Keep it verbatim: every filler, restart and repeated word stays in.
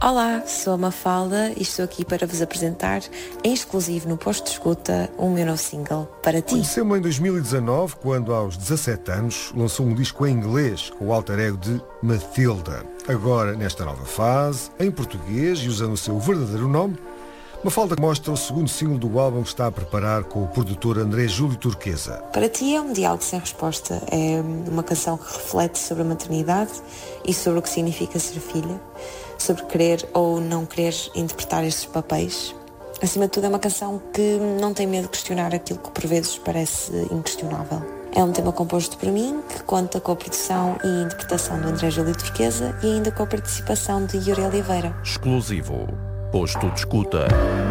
Olá, sou a Mafalda e estou aqui para vos apresentar, em exclusivo no Posto de Escuta, o meu novo single, Para Ti. Conheceu-me em dois mil e dezanove, quando aos dezassete anos lançou um disco em inglês com o alter ego de Matilda. Agora, nesta nova fase, em português e usando o seu verdadeiro nome, Mafalda mostra o segundo single do álbum que está a preparar com o produtor André Júlio Turquesa. Para Ti é um diálogo sem resposta. É uma canção que reflete sobre a maternidade e sobre o que significa ser filha, sobre querer ou não querer interpretar estes papéis. Acima de tudo, é uma canção que não tem medo de questionar aquilo que por vezes parece inquestionável. É um tema composto por mim, que conta com a produção e interpretação do André Júlio Turquesa e ainda com a participação de Yuri Oliveira. Exclusivo. Posto de Escuta.